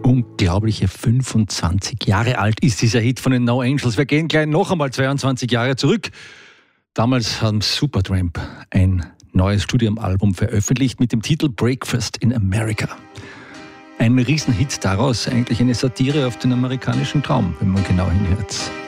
Unglaubliche 25 Jahre alt ist dieser Hit von den No Angels. Wir gehen gleich noch einmal 22 Jahre zurück. Damals haben Supertramp ein neues Studioalbum veröffentlicht mit dem Titel Breakfast in America. Ein Riesenhit daraus, eigentlich eine Satire auf den amerikanischen Traum, wenn man genau hinhört.